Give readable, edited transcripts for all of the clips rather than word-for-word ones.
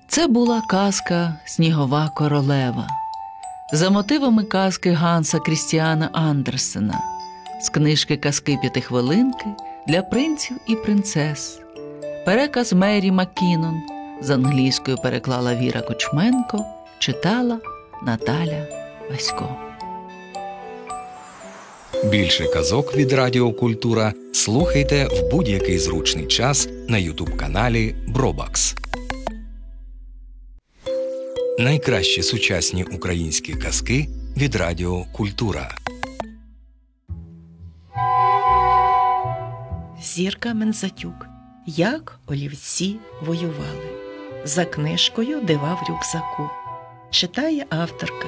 Це була казка «Снігова королева» за мотивами казки Ганса Крістіана Андерсена з книжки «Казки П'ятихвилинки для принців і принцес». Переказ Мері Маккінон, з англійської переклала Віра Кучменко, читала Наталя Васько. Більше казок від Радіо Культура слухайте в будь-який зручний час на ютуб-каналі Бробакс. Найкращі сучасні українські казки від Радіо Культура. Зірка Мензатюк. Як олівці воювали. За книжкою «Дива в рюкзаку». Читає авторка.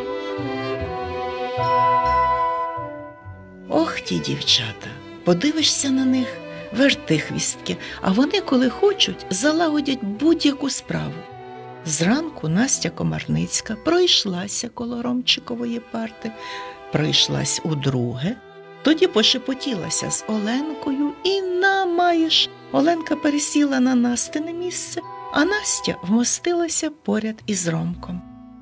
Ох ті дівчата. Подивишся на них, вертихвістки, а вони, коли хочуть, залагодять будь-яку справу. Зранку Настя Комарницька пройшлася коло Ромчикової парти, пройшлась удруге, тоді пошепотілася з Оленкою і намаєш. Оленка пересіла на Настине місце, а Настя вмостилася поряд із Ромком.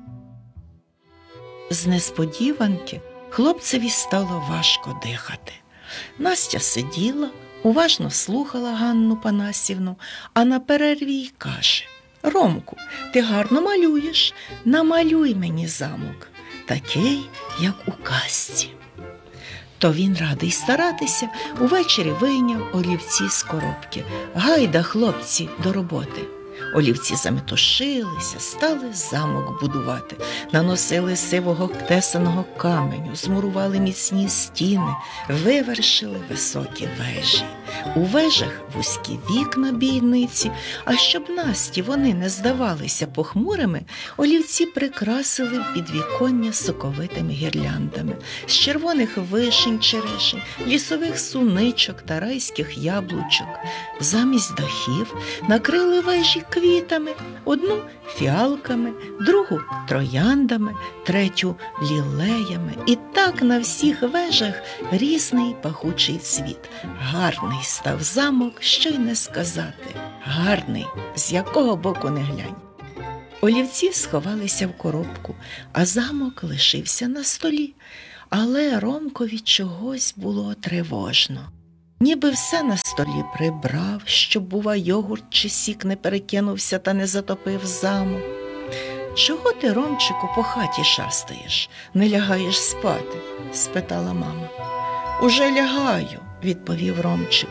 З несподіванки хлопцеві стало важко дихати. Настя сиділа, уважно слухала Ганну Панасівну, а на перерві й каже: «Ромку, ти гарно малюєш, намалюй мені замок, такий, як у казці». То він радий старатися, увечері вийняв олівці з коробки. Гайда, хлопці, до роботи. Олівці заметушилися, стали замок будувати. Наносили сивого тесаного каменю, змурували міцні стіни, вивершили високі вежі. У вежах вузькі вікна бійниці, а щоб Насті вони не здавалися похмурими, олівці прикрасили підвіконня соковитими гірляндами з червоних вишень, черешень, лісових суничок та райських яблучок. Замість дахів накрили вежі квітами, одну фіалками, другу трояндами, третю лілеями. І так на всіх вежах різний пахучий цвіт. Гарний став замок, що й не сказати. Гарний, з якого боку не глянь. Олівці сховалися в коробку, а замок лишився на столі. Але Ромкові чогось було тривожно. Ніби все на столі прибрав, щоб, бува, йогурт чи сік не перекинувся та не затопив замок. «Чого ти, Ромчику, по хаті шастаєш? Не лягаєш спати?» – спитала мама. «Уже лягаю», – відповів Ромчик.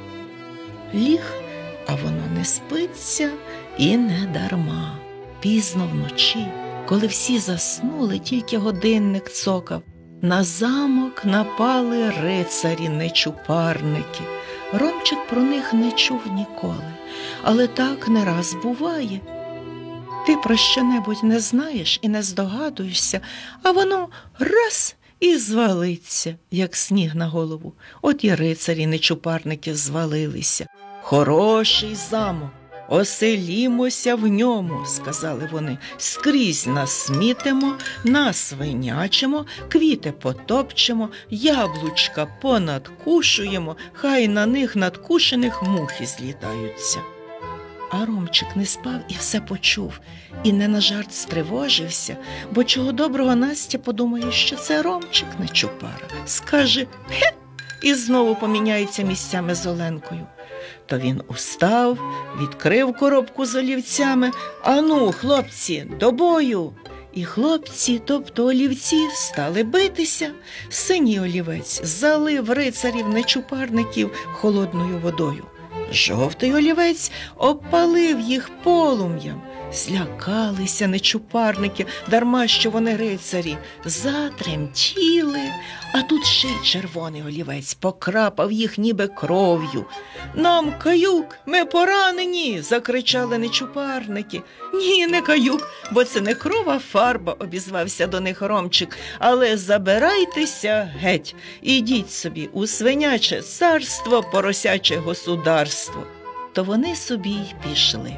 Ліг, а воно не спиться і не дарма. Пізно вночі, коли всі заснули, тільки годинник цокав, на замок напали рицарі-нечупарники. Ромчик про них не чув ніколи, але так не раз буває. Ти про що-небудь не знаєш і не здогадуєшся, а воно раз і звалиться, як сніг на голову. От і рицарі-нечупарники звалилися. «Хороший замок, оселімося в ньому», – сказали вони. «Скрізь насмітимо, насвинячимо, квіти потопчемо, яблучка понадкушуємо, хай на них надкушених мухи злітаються». А Ромчик не спав і все почув, і не на жарт стривожився, бо чого доброго Настя подумає, що це Ромчик нечупара. Скаже «Хе!» і знову поміняється місцями з Оленкою. То він устав, відкрив коробку з олівцями. «Ану, хлопці, до бою!» І хлопці, тобто олівці, стали битися. Синій олівець залив рицарів-нечупарників холодною водою. Жовтий олівець опалив їх полум'ям. Злякалися нечупарники, дарма що вони рицарі, затремтіли, а тут ще й червоний олівець покрапав їх ніби кров'ю. «Нам каюк, ми поранені!» – закричали нечупарники. «Ні, не каюк, бо це не кров, а фарба», – обізвався до них Ромчик. «Але забирайтеся геть, ідіть собі у свиняче царство, поросяче государство». То вони собі й пішли.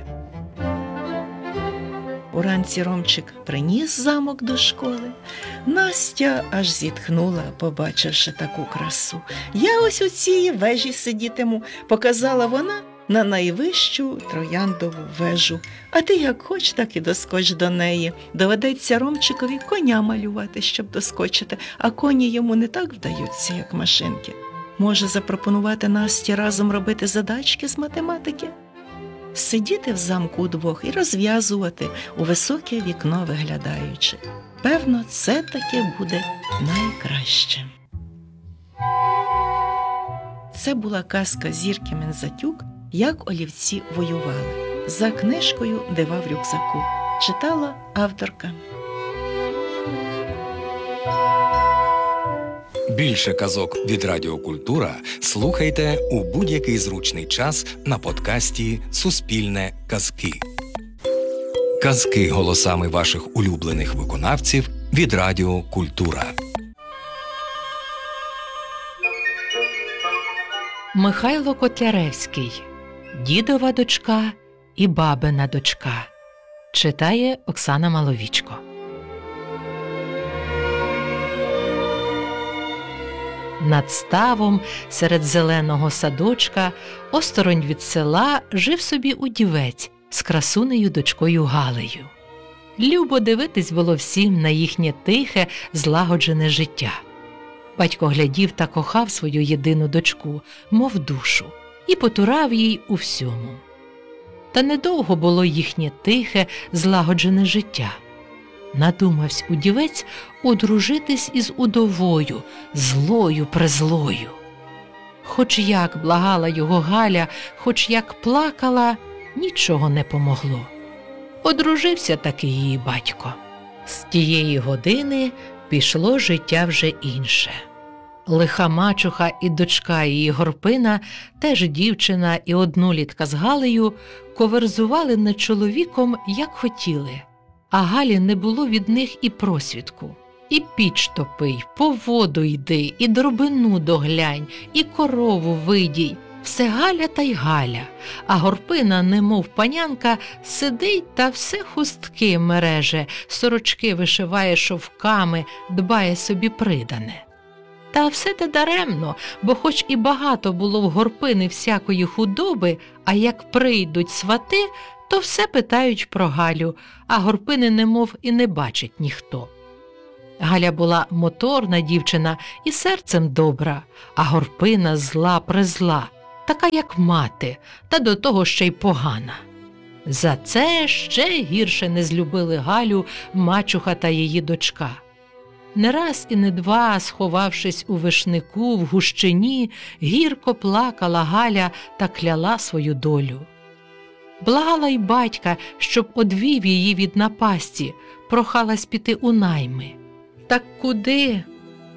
Уранці Ромчик приніс замок до школи. Настя аж зітхнула, побачивши таку красу. «Я ось у цій вежі сидітиму», – показала вона на найвищу трояндову вежу. А ти як хоч, так і доскоч до неї. Доведеться Ромчикові коня малювати, щоб доскочити, а коні йому не так вдаються, як машинки. Може запропонувати Насті разом робити задачки з математики? Сидіти в замку удвох і розв'язувати, у високе вікно виглядаючи. Певно, це таки буде найкраще. Це була казка Зірки Мензатюк «Як олівці воювали». За книжкою «Дива в рюкзаку». Читала авторка. Більше казок від Радіо Культура слухайте у будь-який зручний час на подкасті «Суспільне казки». Казки голосами ваших улюблених виконавців від Радіо Культура. Михайло Котляревський. Дідова дочка і бабина дочка. Читає Оксана Маловічко. Над ставом, серед зеленого садочка, осторонь від села, жив собі удівець з красунею дочкою Галею. Любо дивитись було всім на їхнє тихе, злагоджене життя. Батько глядів та кохав свою єдину дочку, мов душу, і потурав їй у всьому. Та недовго було їхнє тихе, злагоджене життя. Надумавсь удівець одружитись із удовою, злою-презлою. Хоч як благала його Галя, хоч як плакала, нічого не помогло. Одружився таки її батько. З тієї години пішло життя вже інше. Лиха мачуха і дочка її Горпина, теж дівчина і однолітка з Галею, коверзували над чоловіком, як хотіли. А Галі не було від них і просвідку. І піч топий, по воду йди, і дробину доглянь, і корову видій. Все Галя та й Галя, а Горпина, немов панянка, сидить та все хустки мереже, сорочки вишиває шовками, дбає собі придане. Та все те даремно, бо хоч і багато було в Горпини всякої худоби, а як прийдуть свати, то все питають про Галю, а Горпини немов і не бачить ніхто. Галя була моторна дівчина і серцем добра, а Горпина зла-презла, така як мати, та до того ще й погана. За це ще гірше не злюбили Галю мачуха та її дочка. Не раз і не два, сховавшись у вишнику, в гущині, гірко плакала Галя та кляла свою долю. Благала й батька, щоб одвів її від напасті, прохалась піти у найми. Так куди?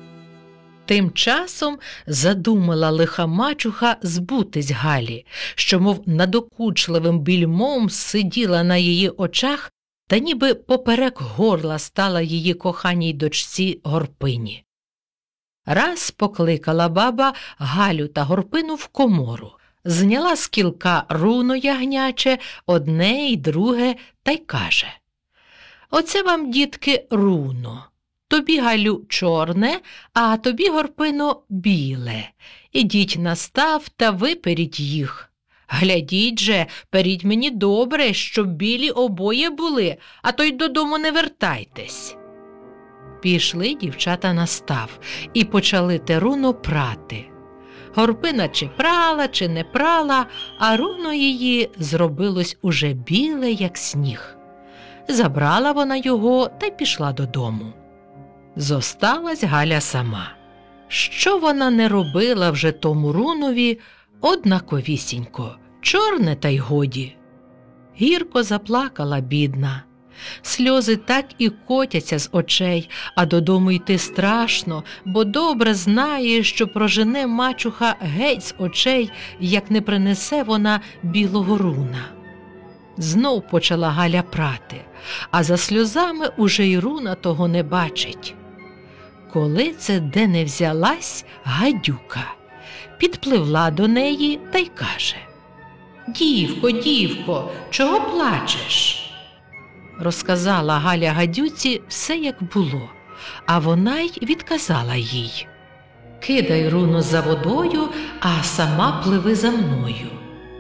Тим часом задумала лиха мачуха збутись Галі, що, мов надокучливим більмом, сиділа на її очах та ніби поперек горла стала її коханій дочці Горпині. Раз покликала баба Галю та Горпину в комору, зняла з кілка руно ягняче, одне й друге, та й каже: «Оце вам, дітки, руно. Тобі, Галю, чорне, а тобі, Горпино, біле. Ідіть на став та виперіть їх. Глядіть же, періть мені добре, щоб білі обоє були, а то й додому не вертайтесь». Пішли дівчата на став і почали те руно прати. Горпина чи прала, чи не прала, а руно її зробилось уже біле, як сніг. Забрала вона його та й пішла додому. Зосталась Галя сама. Що вона не робила вже тому рунові, однаковісінько, чорне та й годі. Гірко заплакала бідна. Сльози так і котяться з очей, а додому йти страшно, бо добре знає, що прожене мачуха геть з очей, як не принесе вона білого руна. Знов почала Галя прати, а за сльозами уже й руна того не бачить. Коли це де не взялась гадюка, підпливла до неї та й каже: «Дівко, дівко, чого плачеш?» Розказала Галя гадюці все, як було, а вона й відказала їй: «Кидай руно за водою, а сама пливи за мною».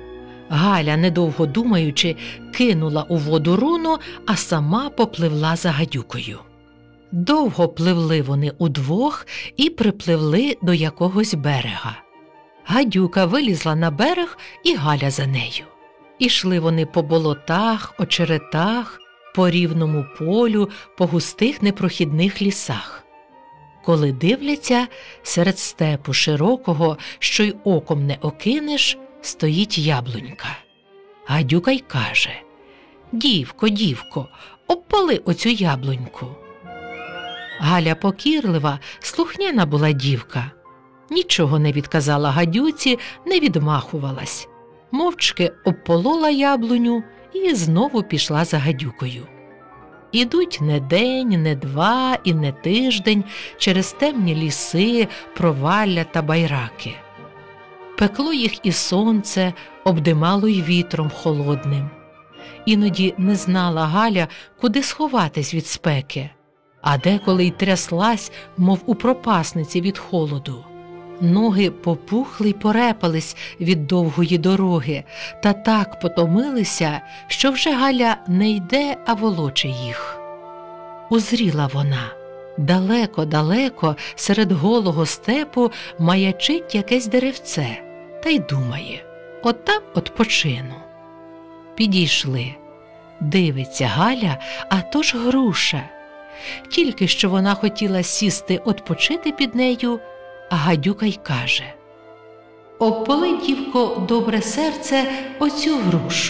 Галя, недовго думаючи, кинула у воду руно, а сама попливла за гадюкою. Довго пливли вони удвох і припливли до якогось берега. Гадюка вилізла на берег, і Галя за нею. Ішли вони по болотах, очеретах, по рівному полю, по густих непрохідних лісах. Коли дивляться, серед степу широкого, що й оком не окинеш, стоїть яблунька. Гадюка й каже: «Дівко, дівко, обпали оцю яблуньку». Галя покірлива, слухняна була дівка. Нічого не відказала гадюці, не відмахувалась. Мовчки обполола яблуню і знову пішла за гадюкою. Ідуть не день, не два і не тиждень через темні ліси, провалля та байраки. Пекло їх і сонце, обдимало й вітром холодним. Іноді не знала Галя, куди сховатись від спеки, а деколи й тряслась, мов у пропасниці від холоду. Ноги попухли й порепались від довгої дороги, та так потомилися, що вже Галя не йде, а волоче їх. Узріла вона. Далеко-далеко серед голого степу маячить якесь деревце, та й думає: от там odpoczину. Підійшли. Дивиться Галя, а то ж груша. Тільки що вона хотіла сісти odpoczити під нею, а гадюка й каже: «Обполи, дівко, добре серце оцю грушу».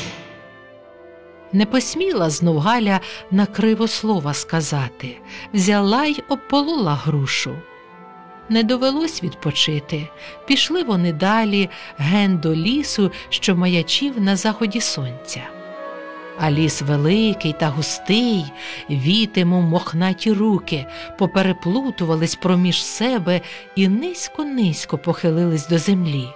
Не посміла знов Галя на криво слова сказати, взяла й обполола грушу. Не довелось відпочити, пішли вони далі, ген до лісу, що маячив на заході сонця. А ліс великий та густий, віти, мов мохнаті руки, попереплутувались проміж себе і низько-низько похилились до землі.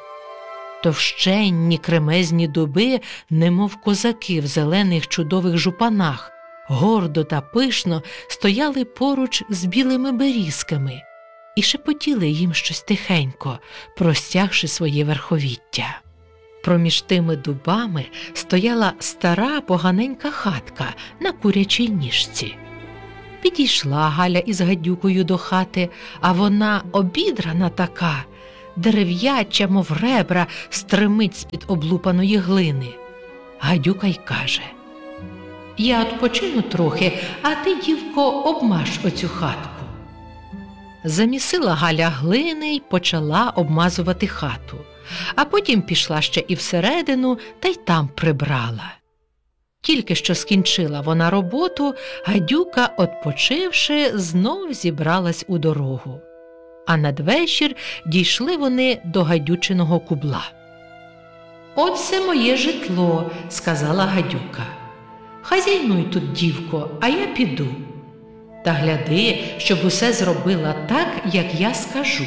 Товщенні кремезні дуби, немов козаки в зелених чудових жупанах, гордо та пишно стояли поруч з білими берізками і шепотіли їм щось тихенько, простягши своє верховіття. Проміж тими дубами стояла стара поганенька хатка на курячій ніжці. Підійшла Галя із гадюкою до хати, а вона обідрана така, дерев'яча, мов ребра, стримить з-під облупаної глини. Гадюка й каже: «Я odpoczину трохи, а ти, дівко, обмаж оцю хатку». Замісила Галя глини й почала обмазувати хату, а потім пішла ще і всередину та й там прибрала. Тільки що скінчила вона роботу, гадюка, odpoczивши, знов зібралась у дорогу. А надвечір дійшли вони до гадючиного кубла. «От це моє житло», – сказала гадюка. «Хазяйнуй тут, дівко, а я піду. Та гляди, щоб усе зробила так, як я скажу.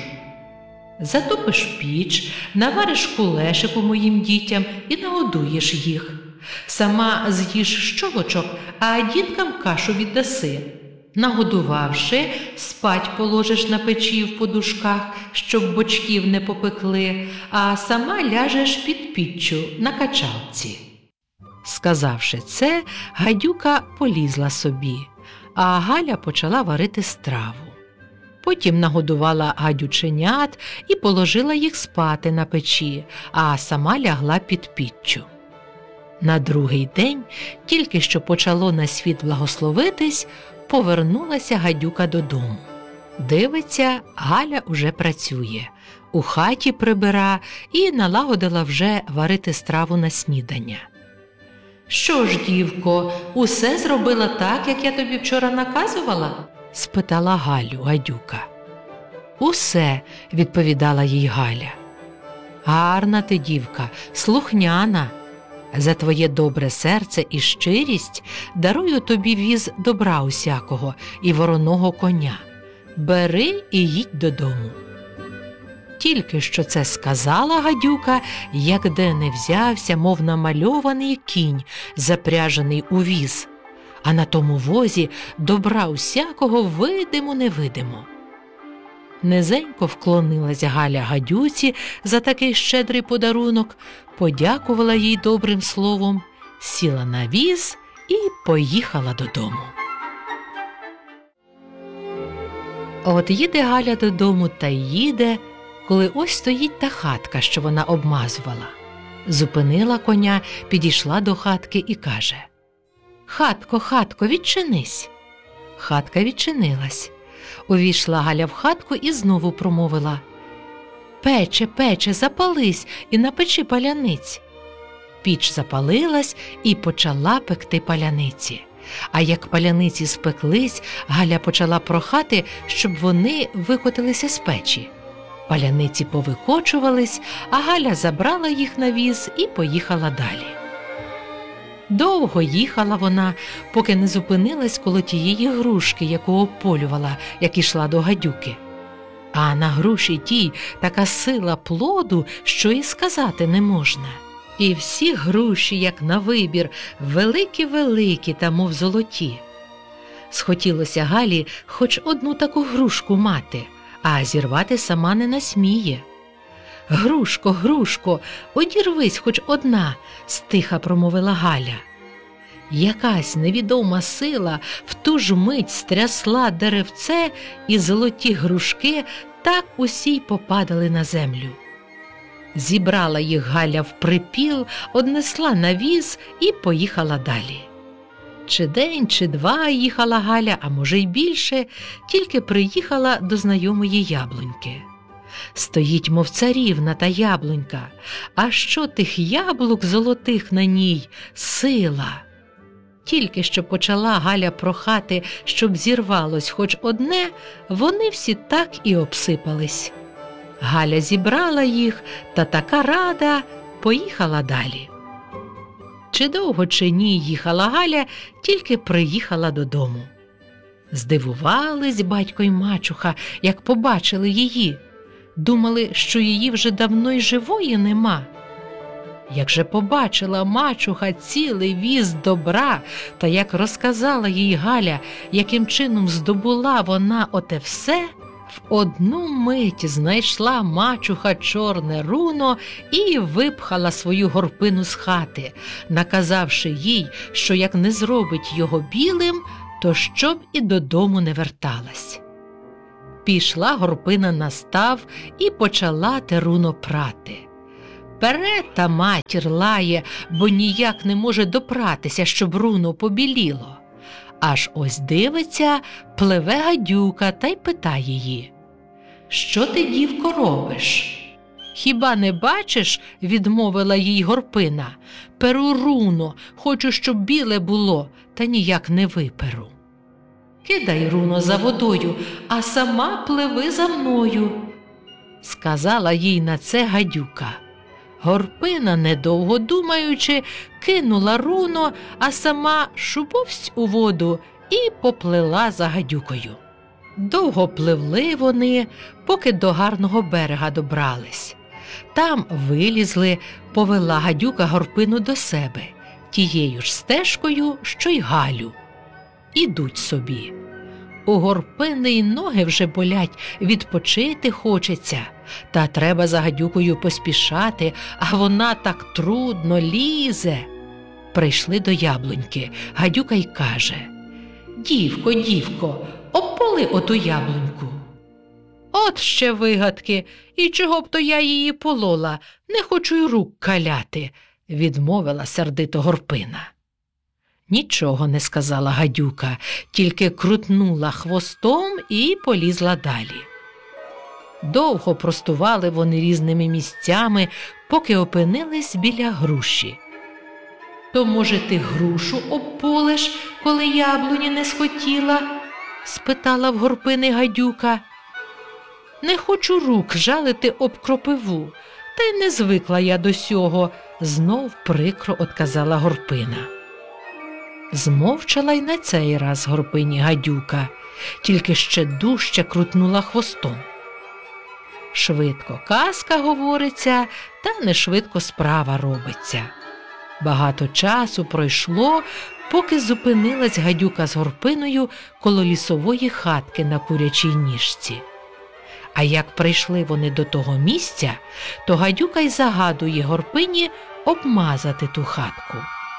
Затопиш піч, навариш кулешику моїм дітям і нагодуєш їх. Сама з'їш щолочок, а діткам кашу віддаси. Нагодувавши, спать положиш на печі в подушках, щоб бочків не попекли, а сама ляжеш під піччю на качалці». Сказавши це, гадюка полізла собі, а Галя почала варити страву. Потім нагодувала гадюченят і положила їх спати на печі, а сама лягла під піччю. На другий день, тільки що почало на світ благословитись, повернулася гадюка додому. Дивиться, Галя уже працює, у хаті прибира і налагодила вже варити страву на снідання. «Що ж, дівко, усе зробила так, як я тобі вчора наказувала?» – спитала Галю гадюка. «Усе», – відповідала їй Галя. «Гарна ти, дівка, слухняна. За твоє добре серце і щирість дарую тобі віз добра усякого і вороного коня. Бери і їдь додому». Тільки що це сказала гадюка, як де не взявся, мов намальований кінь, запряжений у віз, а на тому возі добра усякого видимо-невидимо. Низенько вклонилась Галя гадюці за такий щедрий подарунок, подякувала їй добрим словом, сіла на віз і поїхала додому. От їде Галя додому та їде, коли ось стоїть та хатка, що вона обмазувала. Зупинила коня, підійшла до хатки і каже: «Хатко, хатко, відчинись!» Хатка відчинилась. Увійшла Галя в хатку і знову промовила: «Пече, пече, запались і напечи паляниць». Піч запалилась і почала пекти паляниці. А як паляниці спеклись, Галя почала прохати, щоб вони викотилися з печі. Паляниці повикочувались, а Галя забрала їх на віз і поїхала далі. Довго їхала вона, поки не зупинилась коло тієї грушки, яку ополювала, як ішла до гадюки. А на груші тій така сила плоду, що і сказати не можна. І всі груші, як на вибір, великі-великі та мов золоті. Схотілося Галі хоч одну таку грушку мати, а зірвати сама не насміє. «Грушко, грушко, одірвись хоч одна», – стиха промовила Галя. Якась невідома сила в ту ж мить стрясла деревце, і золоті грушки так усі й попадали на землю. Зібрала їх Галя в припіл, однесла на віз і поїхала далі. Чи день, чи два їхала Галя, а може й більше, тільки приїхала до знайомої яблуньки. Стоїть, мов царівна та яблунька, а що тих яблук золотих на ній – сила! Тільки що почала Галя прохати, щоб зірвалось хоч одне, вони всі так і обсипались. Галя зібрала їх, та така рада поїхала далі. Чи довго, чи ні їхала Галя, тільки приїхала додому. Здивувались батько й мачуха, як побачили її. Думали, що її вже давно й живої нема. Як же побачила мачуха цілий віз добра, та як розказала їй Галя, яким чином здобула вона оте все, в одну мить знайшла мачуха чорне руно і випхала свою горпину з хати, наказавши їй, що як не зробить його білим, то щоб і додому не верталась. Пішла горпина на став і почала те руно прати. Пере та матір лає, бо ніяк не може допратися, щоб руно побіліло. Аж ось дивиться, пливе гадюка та й питає її: «Що ти, дівко, робиш?» «Хіба не бачиш, – відмовила їй горпина, – перу руно, хочу, щоб біле було, та ніяк не виперу». «Кидай руно за водою, а сама пливи за мною», – сказала їй на це гадюка. Горпина, недовго думаючи, кинула руно, а сама шубовсть у воду і поплила за гадюкою. Довго пливли вони, поки до гарного берега добрались. Там вилізли, повела гадюка горпину до себе, тією ж стежкою, що й Галю. Ідуть собі. У горпини й ноги вже болять, відпочити хочеться, та треба за гадюкою поспішати, а вона так трудно лізе. Прийшли до яблуньки, гадюка й каже: «Дівко, дівко, обполи оту яблуньку». «От ще вигадки, і чого б то я її полола, не хочу й рук каляти», – відмовила сердито горпина. Нічого не сказала гадюка, тільки крутнула хвостом і полізла далі. Довго простували вони різними місцями, поки опинились біля груші. «То, може, ти грушу обполиш, коли яблуні не схотіла?» – спитала в горпини гадюка. «Не хочу рук жалити об кропиву, та й не звикла я до сього», – знов прикро отказала горпина. Змовчала й на цей раз горпині гадюка, тільки ще дужче крутнула хвостом. Швидко казка говориться, та не швидко справа робиться. Багато часу пройшло, поки зупинилась гадюка з горпиною коло лісової хатки на курячій ніжці. А як прийшли вони до того місця, то гадюка й загадує Горпині обмазати ту хатку.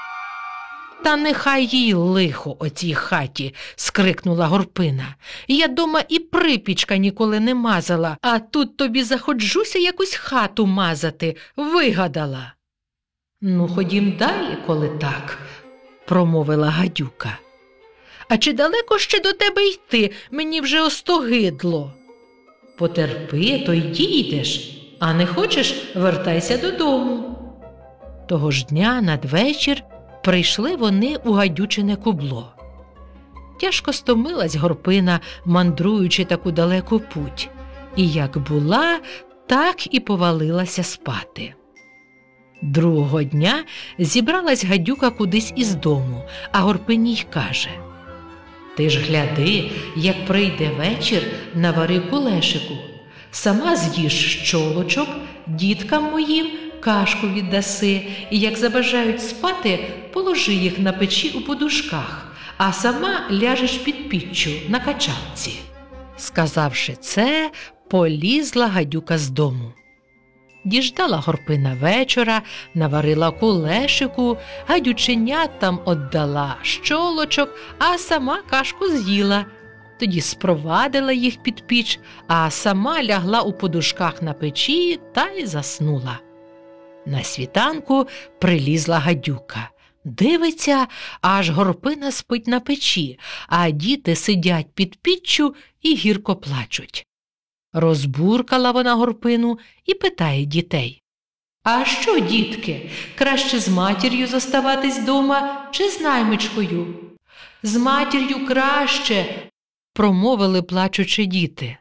«Та нехай їй лихо о цій хаті!» – скрикнула Горпина. «Я дома і припічка ніколи не мазала, а тут тобі заходжуся якусь хату мазати, вигадала!» «Ну, ходім далі, коли так», – промовила гадюка. «А чи далеко ще до тебе йти? Мені вже остогидло». «Потерпи, то й дійдеш, а не хочеш – вертайся додому». Того ж дня надвечір прийшли вони у гадючине кубло. Тяжко стомилась Горпина, мандруючи таку далеку путь, і як була, так і повалилася спати. Другого дня зібралась гадюка кудись із дому, а Горпині й каже: «Ти ж гляди, як прийде вечір, навари кулешику, сама з'їж щолочок, діткам моїм кашку віддаси, і як забажають спати, положи їх на печі у подушках, а сама ляжеш під піччю на качалці». Сказавши це, полізла гадюка з дому. Діждала Горпина вечора, наварила кулешику, гадюченятам оддала щолочок, а сама кашку з'їла. Тоді спровадила їх під піч, а сама лягла у подушках на печі та й заснула. На світанку прилізла гадюка. Дивиться, аж Горпина спить на печі, а діти сидять під піччю і гірко плачуть. Розбуркала вона Горпину і питає дітей: «А що, дітки, краще з матір'ю зоставатись дома чи з наймичкою?» «З матір'ю краще», – промовили плачучи діти.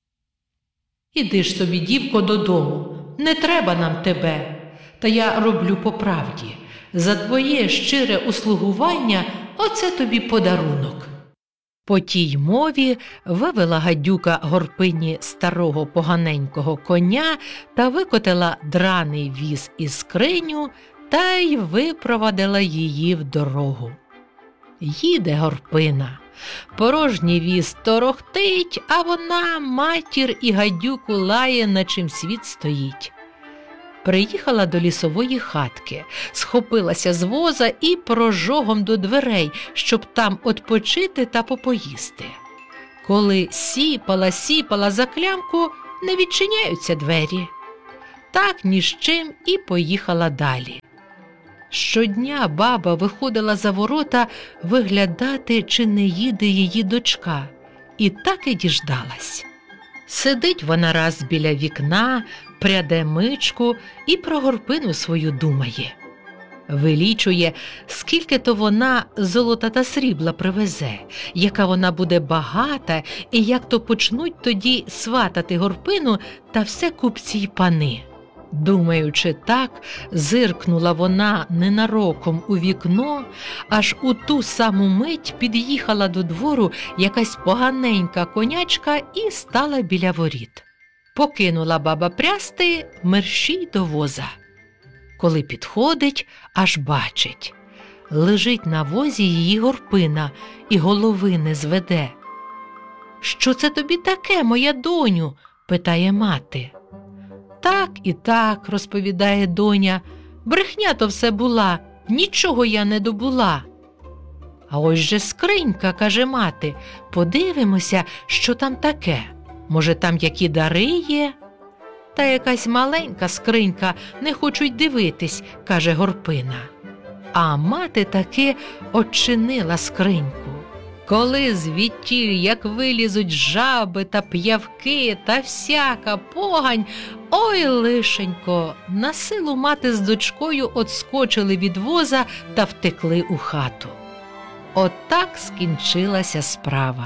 «Іди ж собі, дівко, додому, не треба нам тебе. Та я роблю по правді. За твоє щире услугування оце тобі подарунок». По тій мові вивела гадюка Горпині старого поганенького коня та викотила драний віз із скриню та й випровадила її в дорогу. Їде Горпина. Порожній віз торохтить, а вона матір і гадюку лає, на чим світ стоїть. Приїхала до лісової хатки, схопилася з воза і прожогом до дверей, щоб там отпочити та попоїсти. Коли сіпала за клямку, не відчиняються двері. Так ні з чим і поїхала далі. Щодня баба виходила за ворота виглядати, чи не їде її дочка, і так і діждалась. Сидить вона раз біля вікна, пряде мичку і про Горпину свою думає. Вилічує, скільки то вона золота та срібла привезе, яка вона буде багата, і як то почнуть тоді сватати Горпину та все купці й пани. Думаючи так, зиркнула вона ненароком у вікно, аж у ту саму мить під'їхала до двору якась поганенька конячка і стала біля воріт. Покинула баба прясти, мерщій до воза. Коли підходить, аж бачить. Лежить на возі її Горпина і голови не зведе. «Що це тобі таке, моя доню?» – питає мати. «Так і так», – розповідає доня, – «брехня то все була, нічого я не добула». «А ось же скринька», – каже мати, – «подивимося, що там таке. Може, там які дари є?» «Та якась маленька скринька, не хочу й дивитись», – каже Горпина. А мати таки очинила скриньку. Коли звідтіль, як вилізуть жаби та п'явки та всяка погань, ой, лишенько, на силу мати з дочкою отскочили від воза та втекли у хату. Отак скінчилася справа.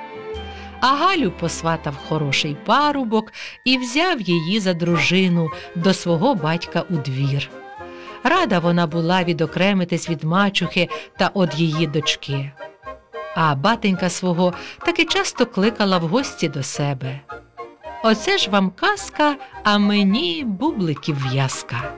А Галю посватав хороший парубок і взяв її за дружину до свого батька у двір. Рада вона була відокремитись від мачухи та од її дочки. А батенька свого таки часто кликала в гості до себе. Оце ж вам казка, а мені бубликів в'язка.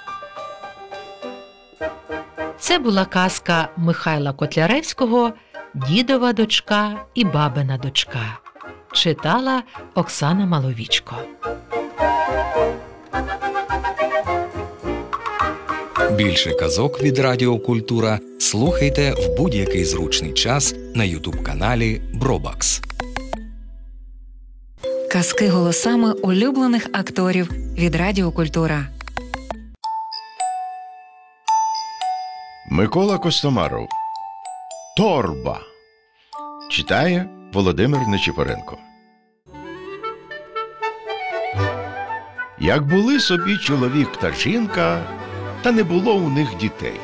Це була казка Михайла Котляревського Дідова дочка і бабина дочка. Читала Оксана Маловічко. Більше казок від Радіо Культура слухайте в будь-який зручний час на ютуб-каналі Бробакс. Казки голосами улюблених акторів від Радіо Культура. Микола Костомаров. Торба. Читає Володимир Нечипоренко. Як були собі чоловік та жінка, та не було у них дітей.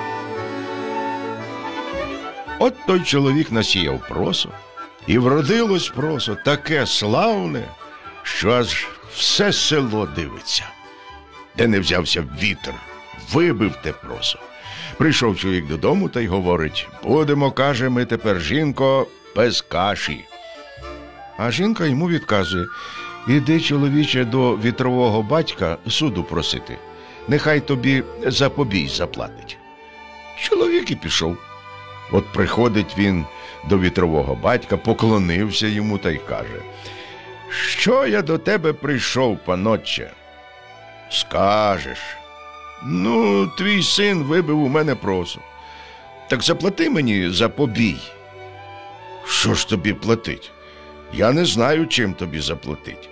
От той чоловік насіяв просо, і вродилось просо таке славне, що аж все село дивиться. Де не взявся вітер, вибив те просо. Прийшов чоловік додому та й говорить: будемо, каже, ми тепер, жінко, без каші. А жінка йому відказує: іди, чоловіче, до вітрового батька суду просити. Нехай тобі за побій заплатить. Чоловік і пішов. От приходить він до вітрового батька, поклонився йому та й каже: що я до тебе прийшов, панотче? Скажеш. Ну, твій син вибив у мене просо. Так заплати мені за побій. Що ж тобі платить? Я не знаю, чим тобі заплатить.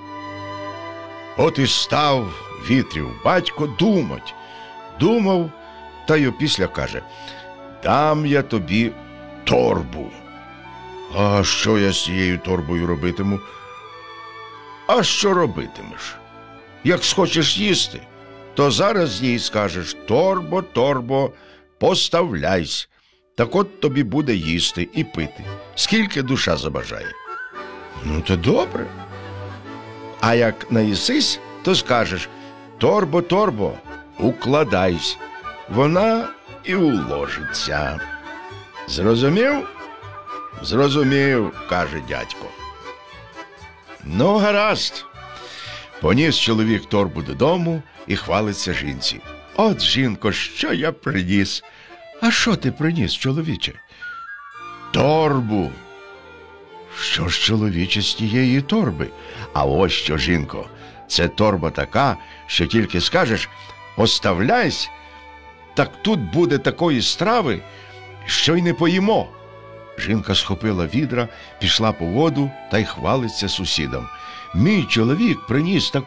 От і став вітрів батько думать. Думав, та й опісля каже: дам я тобі торбу. А що я з цією торбою робитиму? А що робитимеш? Як схочеш їсти, то зараз їй скажеш: торбо, торбо, поставляйсь. Так от тобі буде їсти і пити, скільки душа забажає. Ну, то добре. А як наїсись, то скажеш: торбо, торбо, укладайсь. Вона і уложиться. Зрозумів? Зрозумів, каже дядько. Ну, гаразд. Поніс чоловік торбу додому і хвалиться жінці: от, жінко, що я приніс. А що ти приніс, чоловіче? Торбу. Що ж, чоловіче, з тієї торби? А ось що, жінко, це торба така, що тільки скажеш: поставляйсь, так тут буде такої страви, що й не поїмо. Жінка схопила відра, пішла по воду та й хвалиться сусідам: мій чоловік приніс таку